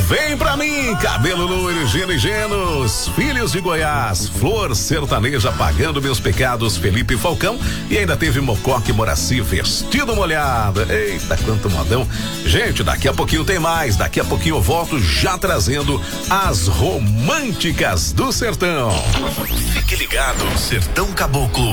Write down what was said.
Vem pra mim, cabelo loiro, Geno e Genos, Filhos de Goiás, Flor Sertaneja, Pagando Meus Pecados, Felipe Falcão, e ainda teve Mocoque Moraci, Vestido Molhado. Eita, quanto modão. Gente, daqui a pouquinho tem mais, daqui a pouquinho eu volto já trazendo as românticas do sertão. Fique ligado, Sertão Caboclo